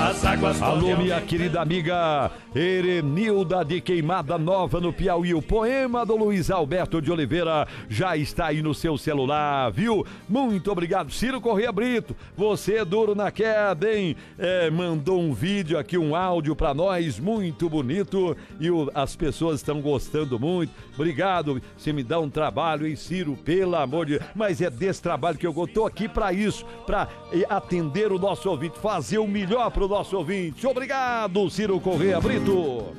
as águas. Alô, minha querida amiga Erenilda de Queimada Nova, no Piauí. O poema do Luiz Alberto de Oliveira já está aí no seu celular, viu? Muito obrigado, Ciro Corrêa Brito. Você é duro na queda, hein? Mandou um vídeo aqui, um áudio pra nós, muito bonito. E as pessoas estão gostando muito. Obrigado. Você me dá um trabalho, hein, Ciro? Pelo amor de Deus. Mas é desse trabalho que eu tô aqui pra isso, pra atender o nosso ouvinte, fazer o melhor pro nosso ouvinte. Obrigado, Ciro Corrêa Brito.